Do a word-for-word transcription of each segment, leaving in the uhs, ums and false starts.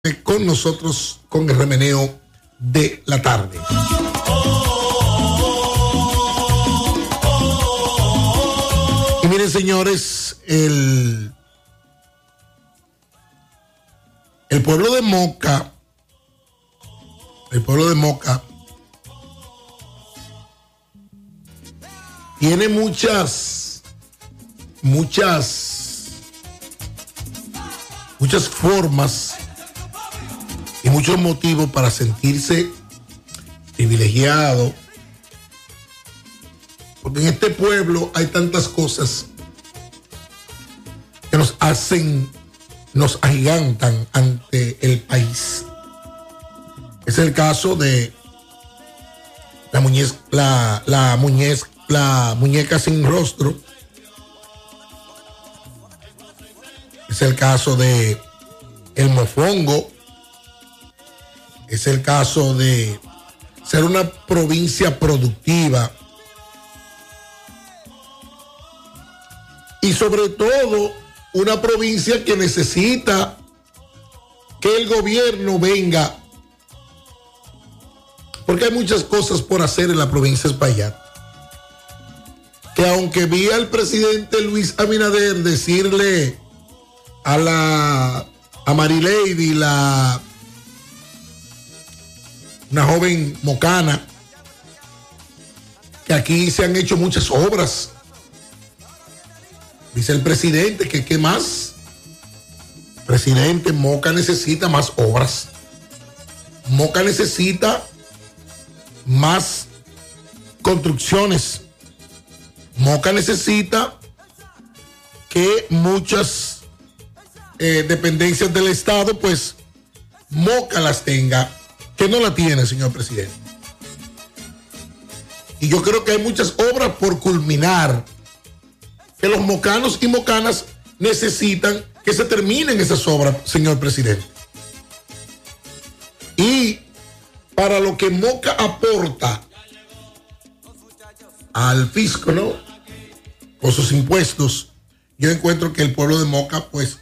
con nosotros con el remeneo de la tarde. Y miren, señores, el, el pueblo de Moca, el pueblo de Moca tiene muchas, muchas, muchas formas y muchos motivos para sentirse privilegiado, porque en este pueblo hay tantas cosas que nos hacen, nos agigantan ante el país. Es el caso de la muñeca, la, la muñeca, la muñeca sin rostro. Es el caso de el mofongo. Es el caso de ser una provincia productiva y sobre todo una provincia que necesita que el gobierno venga, porque hay muchas cosas por hacer en la provincia de Espaillat, que aunque vi al presidente Luis Abinader decirle a la a Marilady, la una joven mocana, que aquí se han hecho muchas obras. Dice el presidente que qué más. Presidente, Moca necesita más obras. Moca necesita más construcciones. Moca necesita que muchas eh, dependencias del Estado, pues Moca las tenga, que no la tiene, señor presidente. Y yo creo que hay muchas obras por culminar, que los mocanos y mocanas necesitan que se terminen esas obras, señor presidente. Y para lo que Moca aporta al fisco, ¿no?, por sus impuestos, yo encuentro que el pueblo de Moca, pues,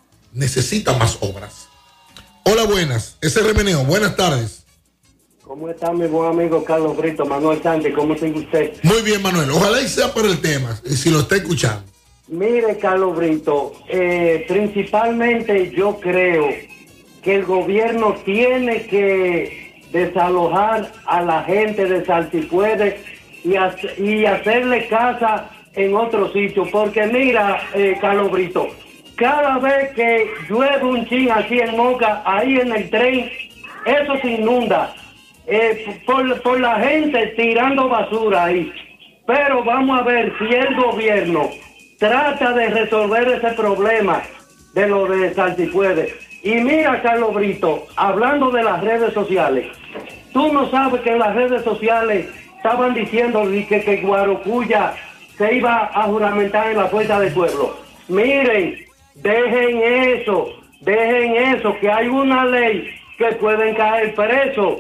necesita más obras. Hola, buenas. Ese remeneo. Buenas tardes. ¿Cómo está mi buen amigo Carlos Brito? Manuel Sánchez, ¿cómo está usted? Muy bien, Manuel. Ojalá y sea para el tema, si lo está escuchando. Mire, Carlos Brito, eh, principalmente yo creo que el gobierno tiene que desalojar a la gente de Salsipuedes y, hace, y hacerle casa en otro sitio, porque mira, eh, Carlos Brito, cada vez que llueve un chin aquí en Moca, ahí en el tren, eso se inunda eh, por, por la gente tirando basura ahí. Pero vamos a ver si el gobierno trata de resolver ese problema de lo de Salsipuedes. Y mira, Carlos Brito, hablando de las redes sociales, tú no sabes que en las redes sociales estaban diciendo que, que Guarocuya se iba a juramentar en la Fuerza del Pueblo. Miren, dejen eso, dejen eso, que hay una ley que pueden caer presos.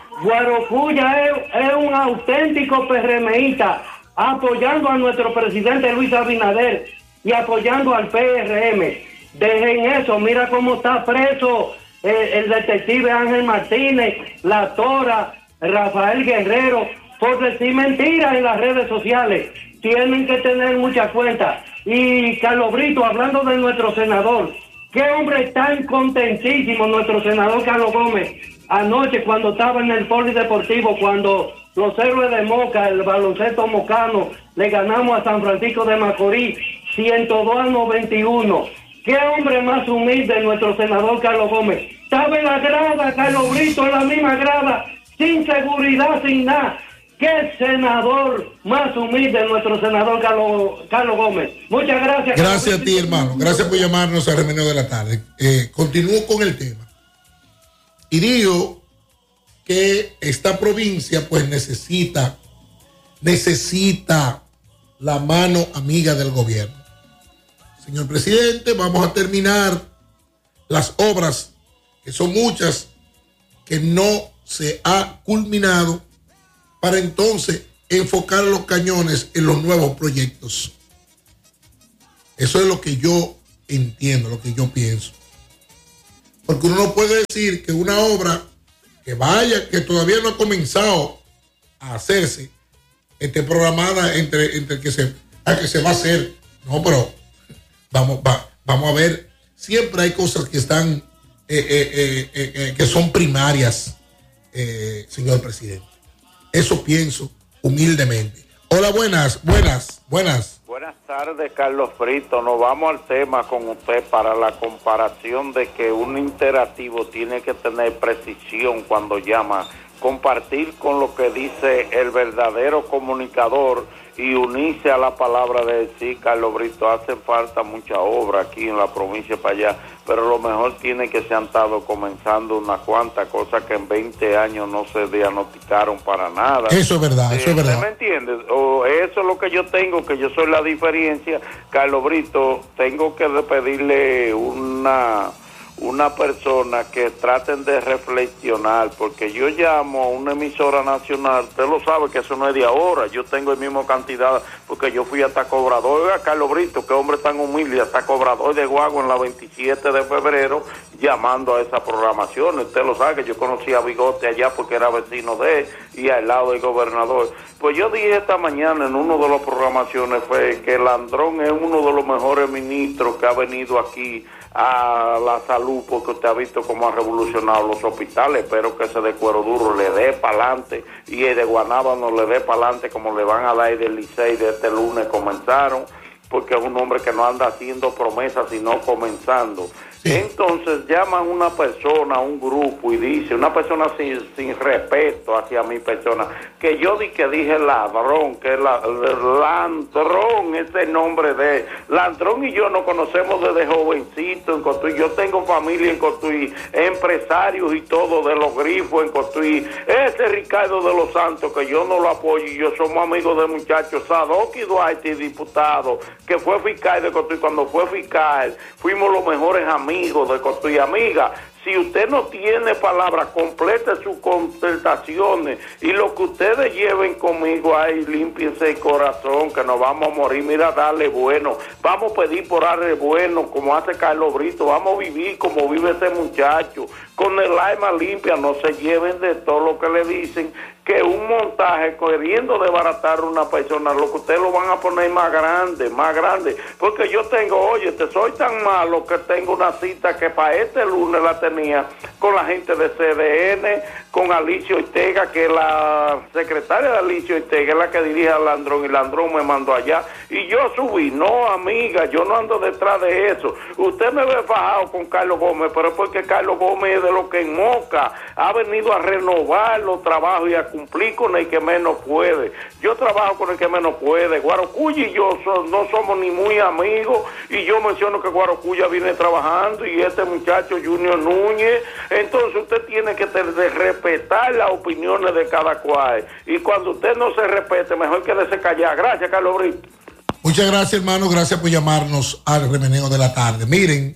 Guarocuya es, es un auténtico PRMista, apoyando a nuestro presidente Luis Abinader y apoyando al P R M. Dejen eso, mira cómo está preso eh, el detective Ángel Martínez, la Tora, Rafael Guerrero, por decir mentiras en las redes sociales. Tienen que tener mucha cuenta. Y Carlos Brito, hablando de nuestro senador, qué hombre tan contentísimo nuestro senador Carlos Gómez, anoche cuando estaba en el polideportivo, cuando los héroes de Moca, el baloncesto mocano, le ganamos a San Francisco de Macorís ciento dos a noventa y uno. Qué hombre más humilde nuestro senador Carlos Gómez. Estaba en la grada, Carlos Brito, en la misma grada, sin seguridad, sin nada. Qué senador más humilde nuestro senador Carlos, Carlos Gómez. Muchas gracias. Gracias a ti, hermano. Gracias por llamarnos al remeneo de la tarde. Eh, continúo con el tema. Y digo que esta provincia pues necesita, necesita la mano amiga del gobierno. Señor presidente, vamos a terminar las obras, que son muchas, que no se ha culminado, para entonces enfocar los cañones en los nuevos proyectos. Eso es lo que yo entiendo, lo que yo pienso. Porque uno no puede decir que una obra que vaya, que todavía no ha comenzado a hacerse, esté programada entre, entre que se, a que se va a hacer. No, pero vamos, va, vamos a ver, siempre hay cosas que están, eh, eh, eh, eh, eh, que son primarias, eh, señor presidente. Eso pienso humildemente. Hola, buenas, buenas, buenas. Buenas tardes, Carlos Brito. Nos vamos al tema con usted para la comparación de que un interactivo tiene que tener precisión cuando llama, compartir con lo que dice el verdadero comunicador y unirse a la palabra de decir, Carlos Brito, hace falta mucha obra aquí en la provincia para allá, pero lo mejor tiene que se han estado comenzando unas cuantas cosas que en veinte años no se diagnosticaron para nada. Eso es verdad, eso eh, es verdad. ¿Usted me entiende? O eso es lo que yo tengo, que yo soy la diferencia. Carlos Brito, tengo que pedirle una... una persona que traten de reflexionar, porque yo llamo a una emisora nacional, usted lo sabe que eso no es de ahora, yo tengo el mismo cantidad, porque yo fui hasta cobrador. Oiga, Carlos Brito, qué hombre tan humilde, hasta cobrador de guagua en la veintisiete de febrero, llamando a esa programación. Usted lo sabe que yo conocí a Bigote allá porque era vecino de él, y al lado del gobernador. Pues yo dije esta mañana en uno de las programaciones fue que Landrón es uno de los mejores ministros que ha venido aquí a la salud, porque usted ha visto cómo ha revolucionado los hospitales. Espero que ese de Cuero Duro le dé para adelante y el de Guanábano le dé para adelante, como le van a dar el del Licey de este lunes comenzaron, porque es un hombre que no anda haciendo promesas sino comenzando. Sí. Entonces llaman una persona, un grupo, y dice, una persona sin, sin respeto hacia mi persona, que yo di que dije ladrón, que la, Landrón es el nombre de él. Landrón y yo nos conocemos desde jovencito en Cotuí. Yo tengo familia en Cotuí, empresarios y todo de los grifos en Cotuí. Ese Ricardo de los Santos, que yo no lo apoyo, y yo somos amigos de muchachos, Sadoki Duarte, diputado, que fue fiscal de Cotuí. Cuando fue fiscal, fuimos los mejores amigos de Cotuí. Amiga, si usted no tiene palabras, complete sus contestaciones y lo que ustedes lleven conmigo ahí, límpiense el corazón, que nos vamos a morir. Mira, dale bueno, vamos a pedir por darle bueno, como hace Carlos Brito, vamos a vivir como vive ese muchacho, con el alma limpia. No se lleven de todo lo que le dicen, que un montaje queriendo desbaratar a una persona, lo que ustedes lo van a poner más grande, más grande, porque yo tengo, oye, te soy tan malo que tengo una cita que para este lunes la tenía con la gente de C D N, con Alicia Ortega, que la secretaria de Alicia Ortega es la que dirige a Landrón, y Landrón me mandó allá, y yo subí. No, amiga, yo no ando detrás de eso. Usted me ve fajado con Carlos Gómez, pero es porque Carlos Gómez es de lo que en Moca ha venido a renovar los trabajos y a cumplir con el que menos puede. Yo trabajo con el que menos puede. Guarocuya y yo so, no somos ni muy amigos, y yo menciono que Guarocuya viene trabajando, y este muchacho Junior Núñez. Entonces usted tiene que tener, de respetar las opiniones de cada cual, y cuando usted no se respete, mejor quédese callado. Gracias, Carlos Brito. Muchas gracias, hermano, gracias por llamarnos al remeneo de la tarde. Miren,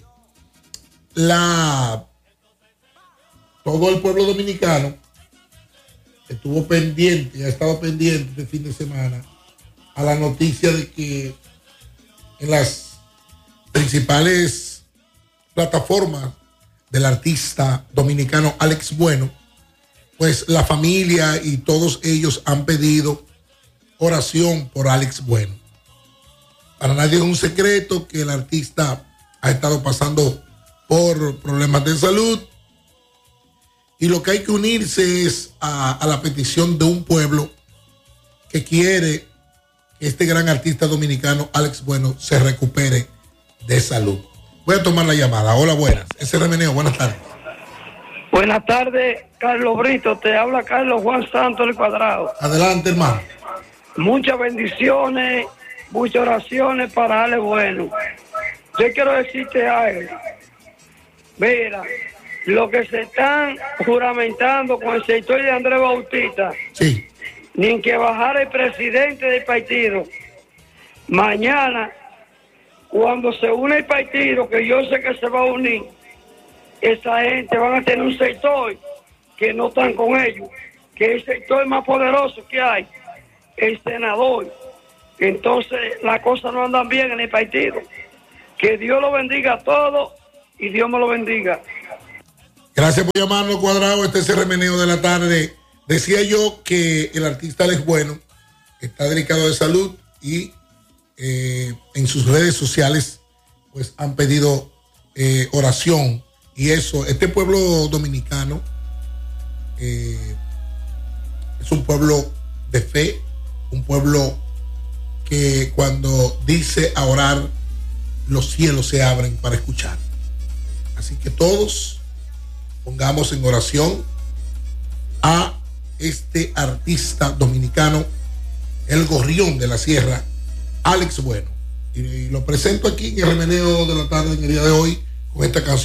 la todo el pueblo dominicano estuvo pendiente, ha estado pendiente este fin de semana a la noticia de que en las principales plataformas del artista dominicano Alex Bueno, pues la familia y todos ellos han pedido oración por Alex Bueno. Para nadie es un secreto que el artista ha estado pasando por problemas de salud, y lo que hay que unirse es a, a la petición de un pueblo que quiere que este gran artista dominicano Alex Bueno se recupere de salud. Voy a tomar la llamada. Hola, buenas. Ese remeneo, buenas tardes. Buenas tardes, Carlos Brito. Te habla Carlos Juan Santos del Cuadrado. Adelante, hermano. Muchas bendiciones, muchas oraciones para Alex Bueno. Yo quiero decirte algo. Mira, lo que se están juramentando con el sector de Andrés Bautista, sí, ni en que bajara el presidente del partido. Mañana, cuando se une el partido, que yo sé que se va a unir, esa gente van a tener un sector que no están con ellos, que es el sector más poderoso que hay, el senador. Entonces las cosas no andan bien en el partido. Que Dios lo bendiga a todos y Dios me lo bendiga. Gracias por llamarnos, Cuadrado. Este es el remeneo de la tarde. Decía yo que el artista Alex Bueno está delicado de salud y eh, en sus redes sociales pues han pedido eh, oración y eso. Este pueblo dominicano eh, es un pueblo de fe, un pueblo que cuando dice a orar los cielos se abren para escuchar. Así que todos pongamos en oración a este artista dominicano, el gorrión de la sierra, Alex Bueno. Y lo presento aquí en el remeneo de la tarde en el día de hoy con esta canción.